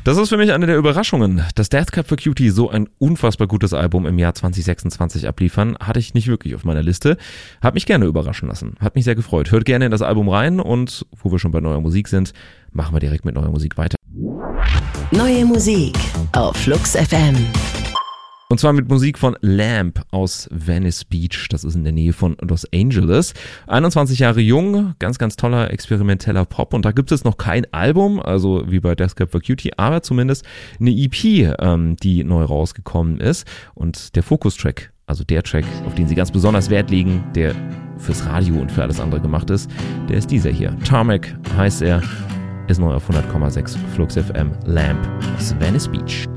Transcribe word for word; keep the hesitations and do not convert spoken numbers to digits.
Das ist für mich eine der Überraschungen. Dass Death Cab for Cutie so ein unfassbar gutes Album im Jahr zwanzig sechsundzwanzig abliefern, hatte ich nicht wirklich auf meiner Liste. Hat mich gerne überraschen lassen. Hat mich sehr gefreut. Hört gerne in das Album rein und wo wir schon bei neuer Musik sind, machen wir direkt mit neuer Musik weiter. Neue Musik auf Flux F M. Und zwar mit Musik von Lamp aus Venice Beach. Das ist in der Nähe von Los Angeles. einundzwanzig Jahre jung, ganz, ganz toller experimenteller Pop. Und da gibt es noch kein Album, also wie bei Death Cab for Cutie, aber zumindest eine E P, ähm, die neu rausgekommen ist. Und der Fokustrack, also der Track, auf den sie ganz besonders Wert legen, der fürs Radio und für alles andere gemacht ist, der ist dieser hier. Tarmac heißt er, ist neu auf hundert Komma sechs Flux F M. Lamp aus Venice Beach.